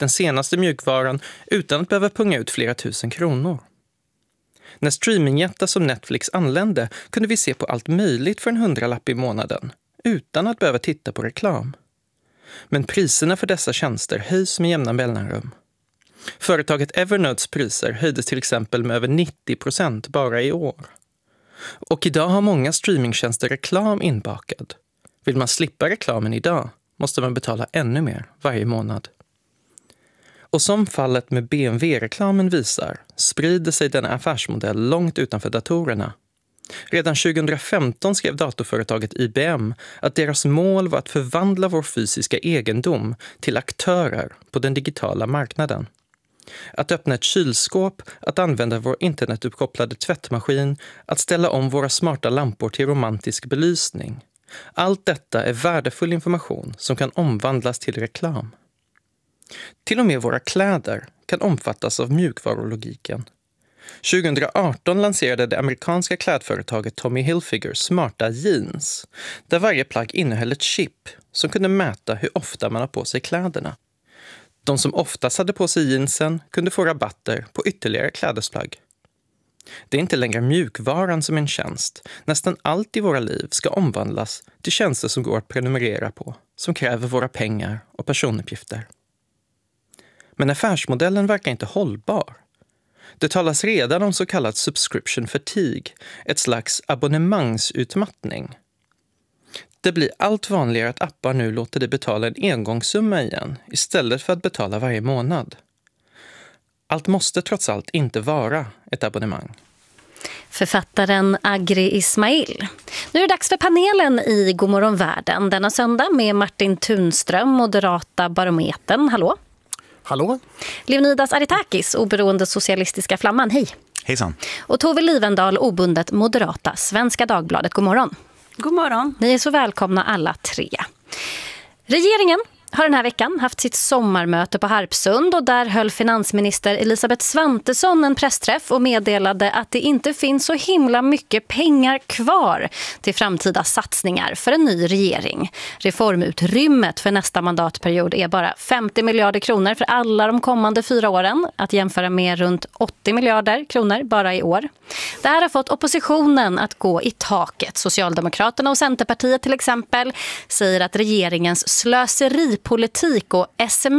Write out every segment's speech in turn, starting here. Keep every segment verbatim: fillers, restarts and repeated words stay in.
den senaste mjukvaran utan att behöva punga ut flera tusen kronor. När streamingjättar som Netflix anlände kunde vi se på allt möjligt för en hundralapp i månaden utan att behöva titta på reklam. Men priserna för dessa tjänster höjs med jämna mellanrum. Företaget Evernotes priser höjdes till exempel med över nittio procent bara i år. Och idag har många streamingtjänster reklam inbakad. Vill man slippa reklamen idag måste man betala ännu mer varje månad. Och som fallet med B M W-reklamen visar sprider sig denna affärsmodell långt utanför datorerna. Redan tjugohundrafemton skrev datorföretaget I B M att deras mål var att förvandla vår fysiska egendom till aktörer på den digitala marknaden. Att öppna ett kylskåp, att använda vår internetuppkopplade tvättmaskin, att ställa om våra smarta lampor till romantisk belysning. Allt detta är värdefull information som kan omvandlas till reklam. Till och med våra kläder kan omfattas av mjukvarulogiken. tjugohundraarton lanserade det amerikanska klädföretaget Tommy Hilfiger smarta jeans, där varje plagg innehöll ett chip som kunde mäta hur ofta man har på sig kläderna. De som oftast hade på sig jeansen kunde få rabatter på ytterligare klädesplagg. Det är inte längre mjukvaran som en tjänst. Nästan allt i våra liv ska omvandlas till tjänster som går att prenumerera på, som kräver våra pengar och personuppgifter. Men affärsmodellen verkar inte hållbar. Det talas redan om så kallad subscription fatigue, ett slags abonnemangsutmattning. Det blir allt vanligare att appar nu låter dig betala en engångssumma igen istället för att betala varje månad. Allt måste trots allt inte vara ett abonnemang. Författaren Agri Ismail. Nu är det dags för panelen i Godmorgon Världen denna söndag med Martin Tunström, Moderata Barometern. Hallå? Hallå? Leonidas Aretakis, oberoende socialistiska flamman. Hej. Hejsan. Och Tove Livendal, obundet Moderata Svenska Dagbladet. God morgon. God morgon. Ni är så välkomna alla tre. Regeringen har den här veckan haft sitt sommarmöte på Harpsund och där höll finansminister Elisabeth Svantesson en pressträff och meddelade att det inte finns så himla mycket pengar kvar till framtida satsningar för en ny regering. Reformutrymmet för nästa mandatperiod är bara femtio miljarder kronor för alla de kommande fyra åren, att jämföra med runt åttio miljarder kronor bara i år. Det här har fått oppositionen att gå i taket. Socialdemokraterna och Centerpartiet till exempel säger att regeringens slöseri politik och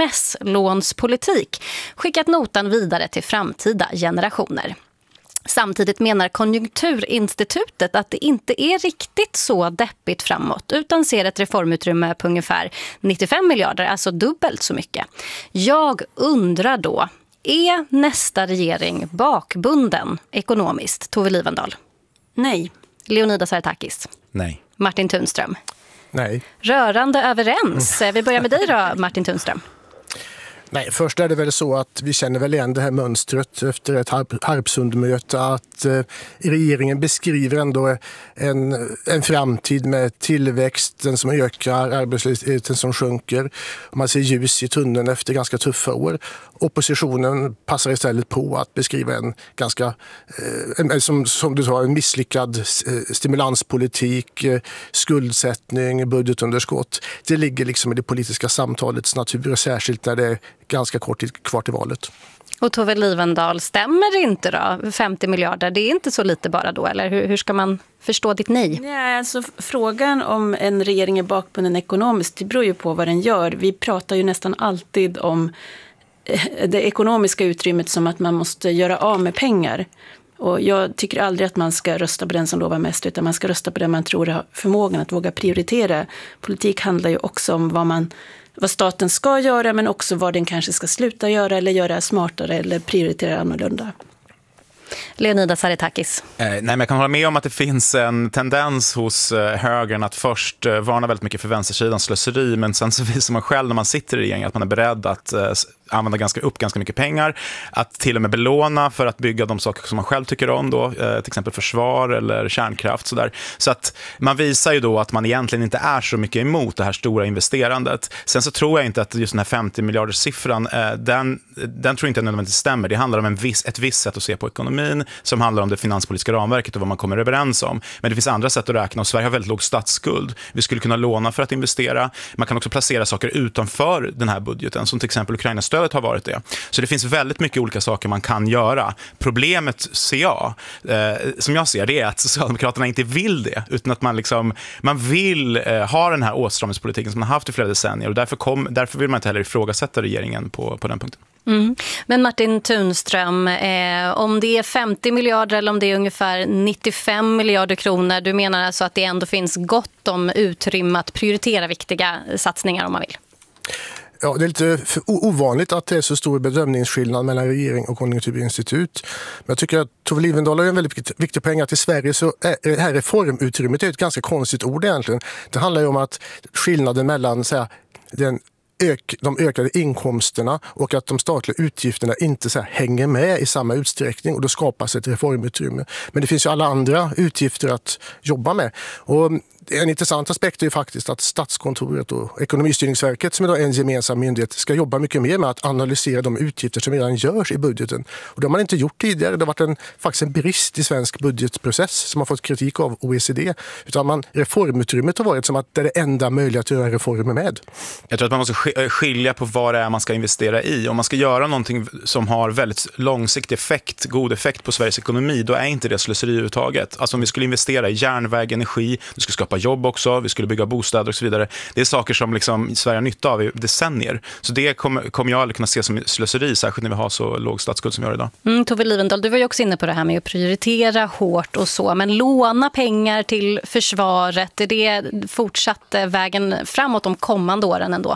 sms-lånspolitik skickat notan vidare till framtida generationer. Samtidigt menar Konjunkturinstitutet att det inte är riktigt så deppigt framåt utan ser ett reformutrymme på ungefär nittiofem miljarder, alltså dubbelt så mycket. Jag undrar då, är nästa regering bakbunden ekonomiskt? Tove Livendal? Nej. Leonidas Aretakis? Nej. Martin Tunström? Nej. Rörande överens. Vi börjar med dig då, Martin Tunström. Nej, först är det väl så att vi känner väl igen det här mönstret efter ett Harpsundmöte att eh, regeringen beskriver ändå en, en framtid med tillväxten som ökar, arbetslösheten som sjunker. Man ser ljus i tunneln efter ganska tuffa år. Oppositionen passar istället på att beskriva en ganska, eh, en, som, som du sa, en misslyckad eh, stimulanspolitik, eh, skuldsättning, budgetunderskott. Det ligger liksom i det politiska samtalets natur, särskilt när det är ganska kort tid kvar till valet. Och Tove Livendal, stämmer inte då? femtio miljarder, det är inte så lite bara då, eller hur, hur ska man förstå ditt nej? Ja, alltså, frågan om en regering är bakbunden ekonomiskt, det beror ju på vad den gör. Vi pratar ju nästan alltid om det ekonomiska utrymmet som att man måste göra av med pengar. Och jag tycker aldrig att man ska rösta på den som lovar mest, utan man ska rösta på den man tror har förmågan att våga prioritera. Politik handlar ju också om vad man vad staten ska göra, men också vad den kanske ska sluta göra eller göra smartare eller prioritera annorlunda. Leonidas Aretakis. Eh, nej, men jag kan hålla med om att det finns en tendens hos eh, högern att först eh, varna väldigt mycket för vänstersidans slöseri, men sen så visar man själv när man sitter i regeringen att man är beredd att eh, använda ganska, upp ganska mycket pengar, att till och med belåna för att bygga de saker som man själv tycker om då, eh, till exempel försvar eller kärnkraft sådär. Så att man visar ju då att man egentligen inte är så mycket emot det här stora investerandet. Sen så tror jag inte att just den här femtio miljarders siffran, eh, den, den tror jag inte nödvändigtvis stämmer. Det handlar om en viss, ett visst sätt att se på ekonomi. makroekonomin som handlar om det finanspolitiska ramverket och vad man kommer överens om. Men det finns andra sätt att räkna och Sverige har väldigt låg statsskuld. Vi skulle kunna låna för att investera. Man kan också placera saker utanför den här budgeten som till exempel Ukraina-stödet har varit det. Så det finns väldigt mycket olika saker man kan göra. Problemet ser jag, eh, som jag ser det är att Socialdemokraterna inte vill det utan att man, liksom, man vill eh, ha den här åtstramningspolitiken som man har haft i flera decennier och därför, kom, därför vill man inte heller ifrågasätta regeringen på, på den punkten. Mm. Men Martin Tunström, eh, om det är femtio miljarder eller om det är ungefär nittiofem miljarder kronor, du menar alltså att det ändå finns gott om utrymme att prioritera viktiga satsningar om man vill? Ja, det är lite ovanligt att det är så stor bedömningsskillnad mellan regering och konjunkturinstitut. Men jag tycker att Tove Livendal har en väldigt viktig poäng att i Sverige så är det här reformutrymmet är ett ganska konstigt ord egentligen. Det handlar ju om att skillnaden mellan så här, den Ök, de ökade inkomsterna och att de statliga utgifterna inte så här, hänger med i samma utsträckning och då skapas ett reformutrymme. Men det finns ju alla andra utgifter att jobba med. Och en intressant aspekt är ju faktiskt att Statskontoret och Ekonomistyrningsverket som idag är en gemensam myndighet ska jobba mycket mer med att analysera de utgifter som redan görs i budgeten. Och det har man inte gjort tidigare. Det har varit en, faktiskt en brist i svensk budgetprocess som har fått kritik av O E C D. Utan man, reformutrymmet har varit som att det är det enda möjliga att göra reformer med. Jag tror att man måste skilja på vad det är man ska investera i. Om man ska göra någonting som har väldigt långsiktig effekt, god effekt på Sveriges ekonomi, då är inte det slöseri överhuvudtaget. Alltså om vi skulle investera i järnväg, energi, vi skulle skapa jobb också, vi skulle bygga bostäder och så vidare. Det är saker som liksom Sverige har nytta av i decennier. Så det kommer, kommer jag aldrig kunna se som slöseri, särskilt när vi har så låg statsskuld som vi har idag. Mm, Tove Livendal, du var ju också inne på det här med att prioritera hårt och så, men låna pengar till försvaret, är det fortsatt vägen framåt de kommande åren ändå?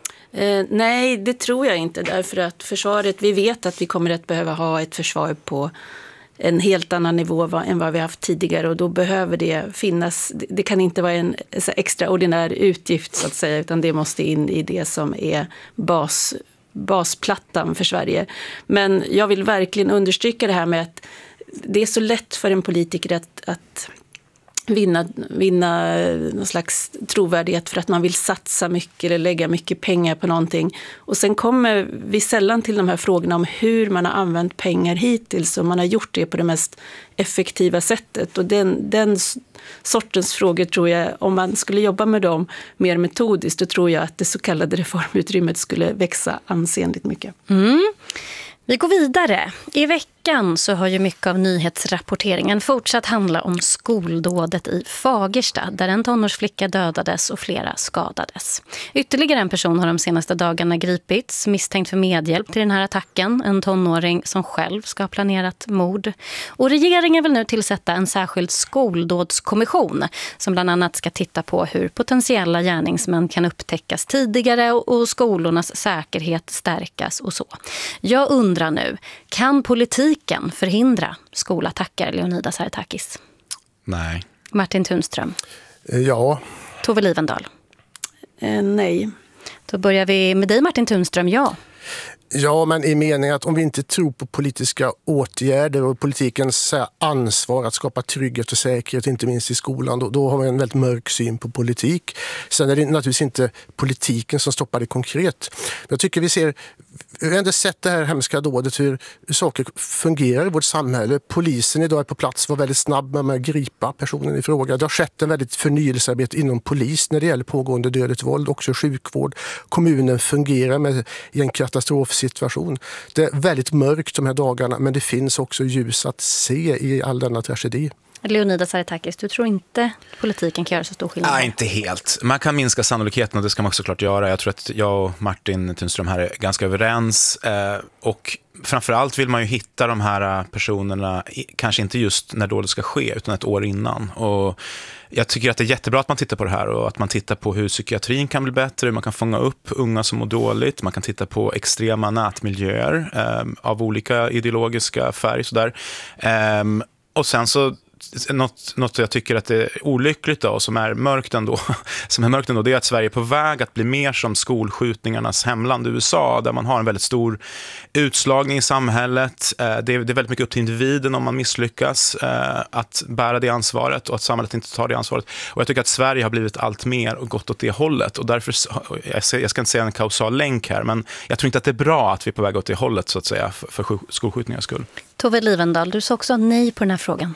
Eh, nej, det tror jag inte, därför att försvaret, vi vet att vi kommer att behöva ha ett försvar på en helt annan nivå än vad vi haft tidigare och då behöver det finnas, det kan inte vara en så extraordinär utgift så att säga, utan det måste in i det som är bas, basplattan för Sverige. Men jag vill verkligen understryka det här med att det är så lätt för en politiker att, att vinna, vinna någon slags trovärdighet för att man vill satsa mycket eller lägga mycket pengar på någonting. Och sen kommer vi sällan till de här frågorna om hur man har använt pengar hittills och man har gjort det på det mest effektiva sättet. Och den, den sortens frågor tror jag, om man skulle jobba med dem mer metodiskt, då tror jag att det så kallade reformutrymmet skulle växa ansenligt mycket. Mm. Vi går vidare. I veckan så har ju mycket av nyhetsrapporteringen fortsatt handla om skoldådet i Fagersta där en tonårsflicka dödades och flera skadades. Ytterligare en person har de senaste dagarna gripits misstänkt för medhjälp till den här attacken. En tonåring som själv ska ha planerat mord. Och regeringen vill nu tillsätta en särskild skoldådskommission som bland annat ska titta på hur potentiella gärningsmän kan upptäckas tidigare och skolornas säkerhet stärkas och så. Jag undrar nu, kan politiken förhindra skolattacker, Leonidas Haretakis? Nej. Martin Tunström? Ja. Tove Livendal? Eh, nej. Då börjar vi med dig, Martin Tunström. Ja. Ja, men i meningen att om vi inte tror på politiska åtgärder och politikens ansvar att skapa trygghet och säkerhet, inte minst i skolan, då, då har vi en väldigt mörk syn på politik. Sen är det naturligtvis inte politiken som stoppar det konkret. Jag tycker vi ser, vi har ändå sett det här hemska dådet, hur saker fungerar i vårt samhälle. Polisen idag är på plats, var väldigt snabb med att gripa personen i fråga. Det har skett en väldigt förnyelsearbete inom polis när det gäller pågående dödligt våld, också sjukvård. Kommunen fungerar med i en katastrofsituation. Det är väldigt mörkt de här dagarna, men det finns också ljus att se i all denna tragedi. Leonidas Haretakis, du tror inte politiken kan göra så stor skillnad? Nej, inte helt. Man kan minska sannolikheten och det ska man såklart göra. Jag tror att jag och Martin Tunström här är ganska överens. Eh, och framförallt vill man ju hitta de här personerna, kanske inte just när dådet ska ske, utan ett år innan. Och jag tycker att det är jättebra att man tittar på det här och att man tittar på hur psykiatrin kan bli bättre, hur man kan fånga upp unga som mår dåligt. Man kan titta på extrema nätmiljöer eh, av olika ideologiska färg. Sådär. Eh, och sen så något, något jag tycker att det är olyckligt då, och som är mörkt ändå, som är mörkt ändå, det är att Sverige är på väg att bli mer som skolskjutningarnas hemland U S A, där man har en väldigt stor utslagning i samhället. Det är, det är väldigt mycket upp till individen om man misslyckas att bära det ansvaret och att samhället inte tar det ansvaret. Och jag tycker att Sverige har blivit allt mer och gått åt det hållet, och därför, jag ska inte säga en kausal länk här, men jag tror inte att det är bra att vi är på väg åt det hållet så att säga för, för skolskjutningars skull. Tove Livendal, du sa också nej på den här frågan.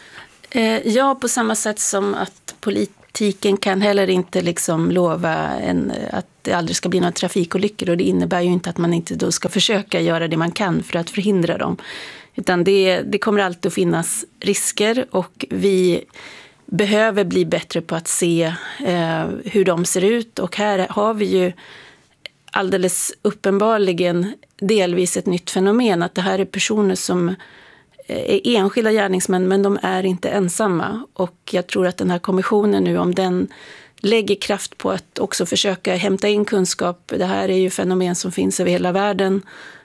Eh, ja, på samma sätt som att politiken kan heller inte liksom lova en, att det aldrig ska bli några trafikolyckor, och det innebär ju inte att man inte då ska försöka göra det man kan för att förhindra dem. Utan det, det kommer alltid att finnas risker, och vi behöver bli bättre på att se eh, hur de ser ut, och här har vi ju alldeles uppenbarligen delvis ett nytt fenomen, att det här är personer som är enskilda gärningsmän, men de är inte ensamma. Och jag tror att den här kommissionen nu, om den lägger kraft på att också försöka hämta in kunskap, det här är ju fenomen som finns över hela världen,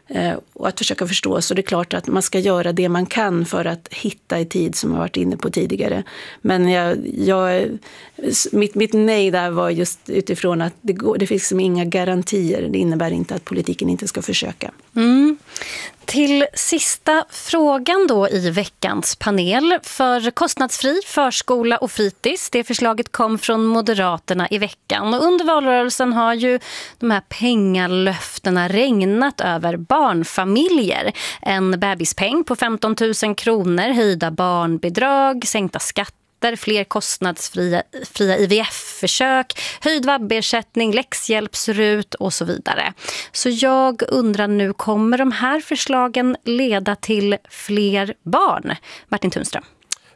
och att försöka förstå, så det är klart att man ska göra det man kan för att hitta i tid, som jag varit inne på tidigare. Men jag, jag, mitt, mitt nej där var just utifrån att det, går, det finns inga garantier. Det innebär inte att politiken inte ska försöka. Mm. Till sista frågan då i veckans panel. För kostnadsfri förskola och fritids, det förslaget kom från Moderaterna i veckan. Och under valrörelsen har ju de här pengalöftena regnat över barnfamiljer. En bebispeng på femton tusen kronor, höjda barnbidrag, sänkta skatter, fler kostnadsfria fria I V F-försök, höjd vabbersättning, läxhjälpsrut och så vidare. Så jag undrar nu, kommer de här förslagen leda till fler barn? Martin Tunström.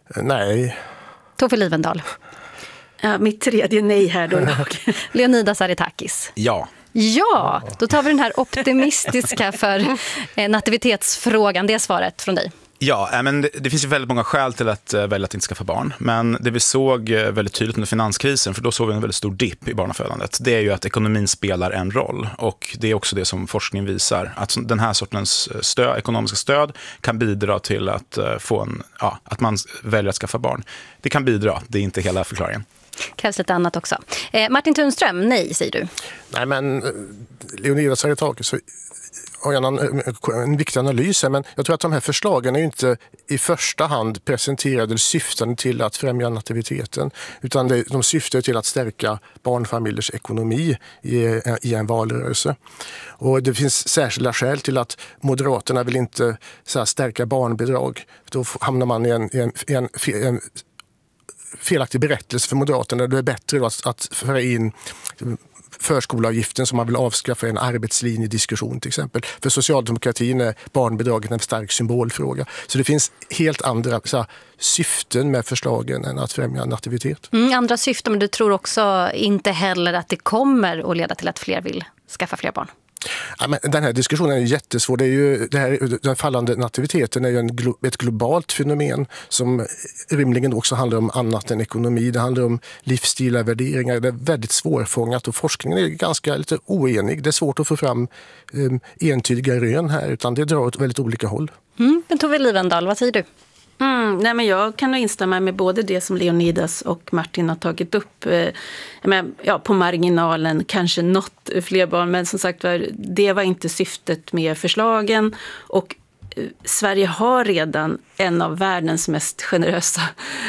Nej. Tove Livendal. Ja, mitt tredje nej här då. Leonidas Aretakis. Ja. Ja, då tar vi den här optimistiska för nativitetsfrågan. Det är svaret från dig. Ja, men det, det finns ju väldigt många skäl till att uh, välja att inte skaffa barn. Men det vi såg uh, väldigt tydligt under finanskrisen, för då såg vi en väldigt stor dipp i barnafödandet, det är ju att ekonomin spelar en roll. Och det är också det som forskningen visar, att den här sortens stöd, ekonomiska stöd kan bidra till att, uh, få en, ja, att man väljer att skaffa barn. Det kan bidra, det är inte hela förklaringen. Krävs lite annat också. Eh, Martin Tunström, nej säger du. Nej, men Leonidas Aretakis har en, en viktig analys här, men jag tror att de här förslagen är ju inte i första hand presenterade eller syftande till att främja nativiteten, utan det, de syftar till att stärka barnfamiljers ekonomi i, i en valrörelse. Och det finns särskilda skäl till att Moderaterna vill inte så här, stärka barnbidrag. Då hamnar man i en, i en, i en, i en felaktig berättelse för Moderaterna. Det är bättre att, att föra in förskolavgiften som man vill avskaffa, en arbetslinjediskussion till exempel. För socialdemokratin är barnbidraget en stark symbolfråga. Så det finns helt andra så här, syften med förslagen än att främja nativitet. Mm, andra syften, men du tror också inte heller att det kommer att leda till att fler vill skaffa fler barn? Ja, men den här diskussionen är jättesvår. Det är ju, det här, den fallande nativiteten är ju en, ett globalt fenomen som rimligen också handlar om annat än ekonomi. Det handlar om livsstilar, värderingar. Det är väldigt svårfångat och forskningen är ganska lite oenig. Det är svårt att få fram um, entydiga rön här, utan det drar åt väldigt olika håll. Mm, men Tove Livendal, vad säger du? Mm, nej men jag kan nog instämma med både det som Leonidas och Martin har tagit upp. Eh, men, ja, på marginalen kanske något fler barn, men som sagt var, det var inte syftet med förslagen. Och eh, Sverige har redan en av världens mest generösa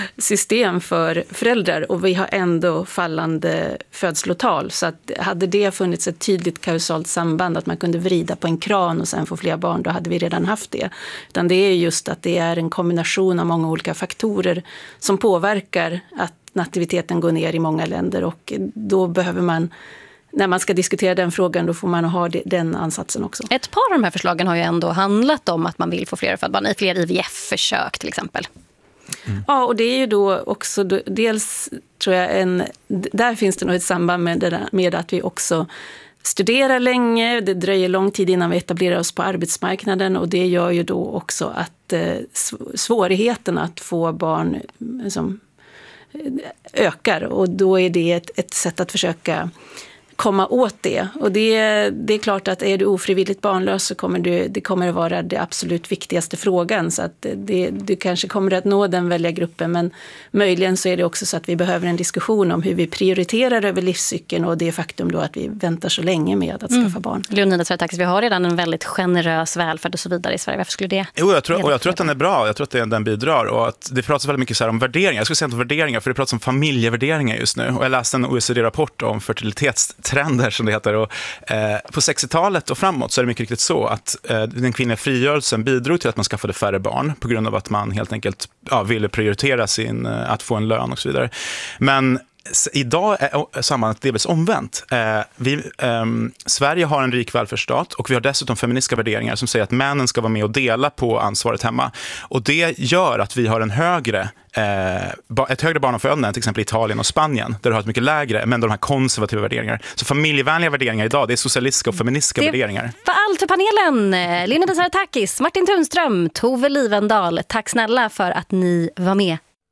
system för föräldrar, och vi har ändå fallande födslotal. Så att hade det funnits ett tydligt kausalt samband, att man kunde vrida på en kran och sen få fler barn, då hade vi redan haft det. Utan det är just att det är en kombination av många olika faktorer som påverkar att nativiteten går ner i många länder, och då behöver man, när man ska diskutera den frågan, då får man ha den ansatsen också. Ett par av de här förslagen har ju ändå handlat om att man vill få fler födbarn, i fler I V F-försök till exempel. Mm. Ja, och det är ju då också, dels tror jag, en, där finns det nog ett samband med, det där, med att vi också studerar länge. Det dröjer lång tid innan vi etablerar oss på arbetsmarknaden, och det gör ju då också att eh, svårigheten att få barn som ökar, och då är det ett, ett sätt att försöka komma åt det. Och det, det är klart att är du ofrivilligt barnlös så kommer du, det kommer att vara det absolut viktigaste frågan. Så att det, du kanske kommer att nå den väljargruppen, men möjligen så är det också så att vi behöver en diskussion om hur vi prioriterar över livscykeln och det faktum då att vi väntar så länge med att skaffa mm. barn. Leonida Tsartakis, vi har redan en väldigt generös välfärd och så vidare i Sverige. Varför skulle det? Jo, jag tror, och jag tror att den är bra. Jag tror att den bidrar och att det pratas väldigt mycket så här om värderingar. Jag skulle säga inte värderingar, för det pratas om familjevärderingar just nu. Och jag läste en O E C D-rapport om fertilitetstrender som det heter. Och, eh, på sextiotalet och framåt så är det mycket riktigt så att eh, den kvinnliga frigörelsen bidrog till att man skaffade färre barn på grund av att man helt enkelt ja, ville prioritera sin, eh, att få en lön och så vidare. Men idag är sambandet delvis omvänt. Eh, vi, eh, Sverige har en rik välfärdsstat och vi har dessutom feministiska värderingar som säger att männen ska vara med och dela på ansvaret hemma. Och det gör att vi har en högre, eh, ett högre barnafödande än till exempel Italien och Spanien, där du har ett mycket lägre, men de här konservativa värderingar. Så familjevänliga värderingar idag, det är socialistiska och feministiska det värderingar. För allt för panelen, Leonida Tsartakis, Martin Tunström, Tove Livendal, tack snälla för att ni var med.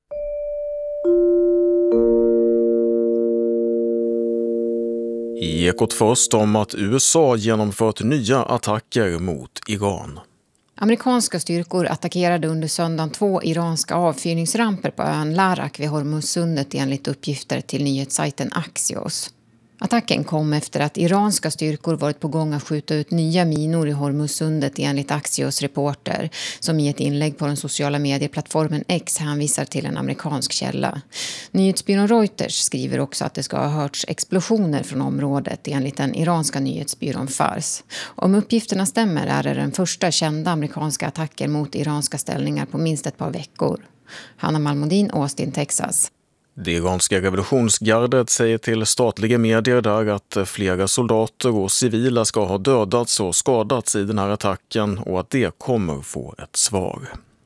Ekot först om att U S A genomfört nya attacker mot Iran. Amerikanska styrkor attackerade under söndagen två iranska avfyrningsramper på ön Larak vid Hormuzsundet enligt uppgifter till nyhetssajten Axios. Attacken kom efter att iranska styrkor varit på gång att skjuta ut nya minor i Hormuzsundet enligt Axios reporter, som i ett inlägg på den sociala medieplattformen X hänvisar till en amerikansk källa. Nyhetsbyrån Reuters skriver också att det ska ha hörts explosioner från området enligt den iranska nyhetsbyrån Fars. Om uppgifterna stämmer är det den första kända amerikanska attacken mot iranska ställningar på minst ett par veckor. Hanna Malmodin, Austin, Texas. Det iranska revolutionsgardet säger till statliga medier där att flera soldater och civila ska ha dödats och skadats i den här attacken och att det kommer få ett svar.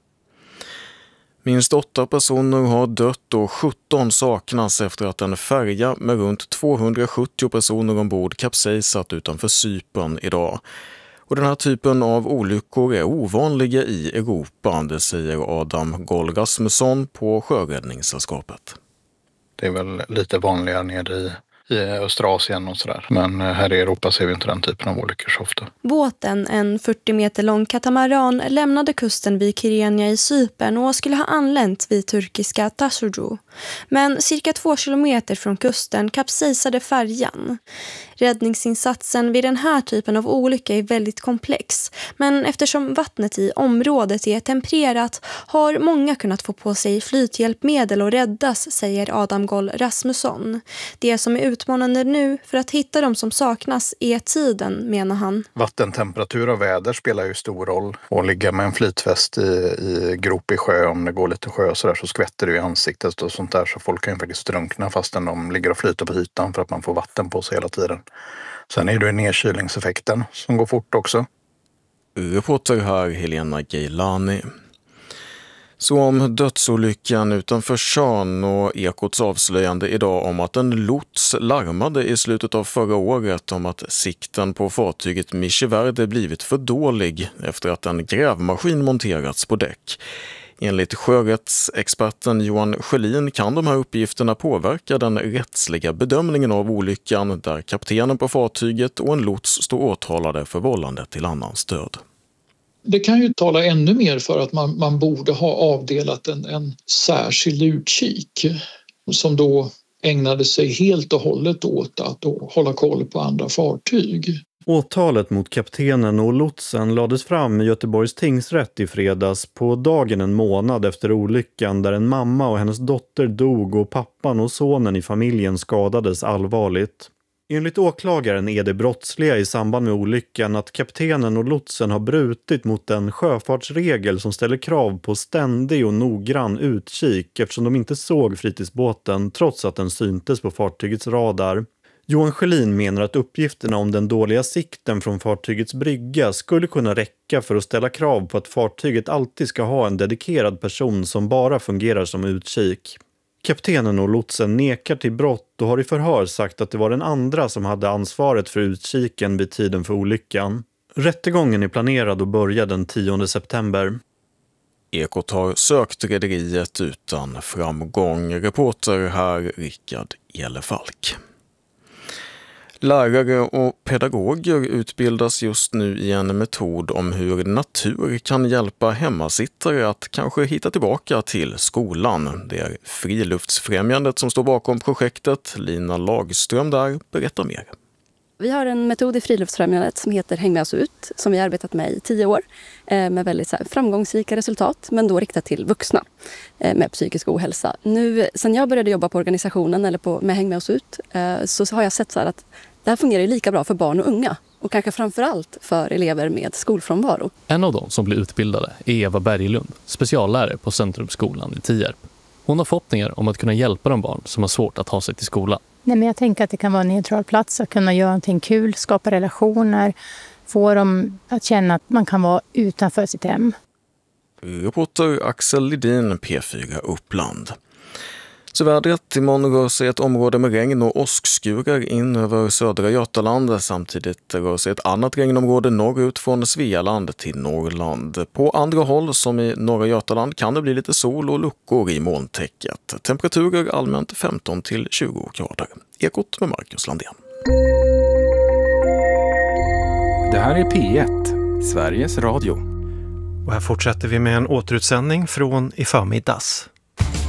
Minst åtta personer har dött och sjutton saknas efter att en färja med runt tvåhundrasjuttio personer ombord kapsejsat utanför Cypern idag. Och den här typen av olyckor är ovanliga i Europa, det säger Adam Goll Rasmusson på Sjöräddningssällskapet. Det är väl lite vanligare nere i, i Österasien och sådär. Men här i Europa ser vi inte den typen av olyckor så ofta. Båten, en fyrtio meter lång katamaran, lämnade kusten vid Kyrenia i Cypern och skulle ha anlänt vid turkiska Tasurcu. Men cirka två kilometer från kusten kapsejsade färjan. Räddningsinsatsen vid den här typen av olycka är väldigt komplex. Men eftersom vattnet i området är tempererat har många kunnat få på sig flythjälpmedel och räddas, säger Adam Goll Rasmusson. Det som är utmanande nu för att hitta dem som saknas är tiden, menar han. Vattentemperatur och väder spelar ju stor roll. Och ligga med en flytväst i, i grop i sjö, om det går lite sjö så där, så skvätter det i ansiktet och sånt där. Så folk kan ju faktiskt drunkna fastän de ligger och flyter på ytan för att man får vatten på sig hela tiden. Sen är det nedkylningseffekten som går fort också. Reporter här Helena Geilani. Så om dödsolyckan utanför Tjörn och Ekots avslöjande idag om att en lots larmade i slutet av förra året om att sikten på fartyget Michiverde blivit för dålig efter att en grävmaskin monterats på däck. Enligt sjörättsexperten Johan Sjölin kan de här uppgifterna påverka den rättsliga bedömningen av olyckan där kaptenen på fartyget och en lots står åtalade för vållande till annans död. Det kan ju tala ännu mer för att man, man borde ha avdelat en, en särskild utkik som då ägnade sig helt och hållet åt att hålla koll på andra fartyg. Åtalet mot kaptenen och lotsen lades fram i Göteborgs tingsrätt i fredags på dagen en månad efter olyckan där en mamma och hennes dotter dog och pappan och sonen i familjen skadades allvarligt. Enligt åklagaren är det brottsliga i samband med olyckan att kaptenen och lotsen har brutit mot den sjöfartsregel som ställer krav på ständig och noggrann utkik eftersom de inte såg fritidsbåten trots att den syntes på fartygets radar. Johan Sjölin menar att uppgifterna om den dåliga sikten från fartygets brygga skulle kunna räcka för att ställa krav på att fartyget alltid ska ha en dedikerad person som bara fungerar som utkik. Kaptenen och lotsen nekar till brott och har i förhör sagt att det var den andra som hade ansvaret för utkiken vid tiden för olyckan. Rättegången är planerad att börja den tionde september. Ekot har sökt rederiet utan framgång. Reporter här Rickard Elefalk. Lärare och pedagoger utbildas just nu i en metod om hur natur kan hjälpa hemmasittare att kanske hitta tillbaka till skolan. Det är Friluftsfrämjandet som står bakom projektet. Lina Lagström där berättar mer. Vi har en metod i Friluftsfrämjandet som heter Häng med oss ut, som vi har arbetat med i tio år med väldigt så här framgångsrika resultat, men då riktat till vuxna med psykisk ohälsa. Nu, sen jag började jobba på organisationen eller på, med Häng med oss ut, så har jag sett så här att det här fungerar lika bra för barn och unga och kanske framförallt för elever med skolfrånvaro. En av dem som blir utbildade är Eva Berglund, speciallärare på Centrumskolan i Tierp. Hon har förhoppningar om att kunna hjälpa de barn som har svårt att ta sig till skolan. Nej, men jag tänker att det kan vara en neutral plats att kunna göra någonting kul, skapa relationer, få dem att känna att man kan vara utanför sitt hem. Reporter Axel Lidin, P fyra Uppland. Så vädret, imorgon rör sig ett område med regn och åskskurar in över södra Götaland. Samtidigt rör sig ett annat regnområde norrut från Svealand till Norrland. På andra håll, som i norra Götaland, kan det bli lite sol och luckor i molntäcket. Temperaturer allmänt femton till tjugo grader. Ekot med Marcus Landén. Det här är P ett, Sveriges Radio. Och här fortsätter vi med en återutsändning från i förmiddags.